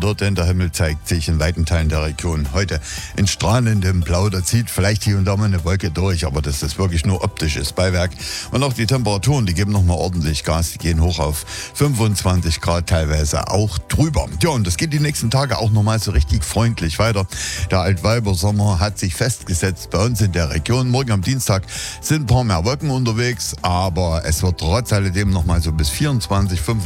wird, denn der Himmel zeigt sich in weiten Teilen der Region heute in strahlendem Blau. Da zieht vielleicht hier und da mal eine Wolke durch, aber das ist wirklich nur optisches Beiwerk. Und auch die Temperaturen, die geben nochmal ordentlich Gas. Die gehen hoch auf 25 Grad, teilweise auch drüber. Ja, und das geht die nächsten Tage auch nochmal so richtig freundlich weiter. Der Altweibersommer hat sich festgesetzt bei uns in der Region. Morgen am Dienstag sind ein paar mehr Wolken unterwegs, aber es wird trotz alledem nochmal so bis 24, 25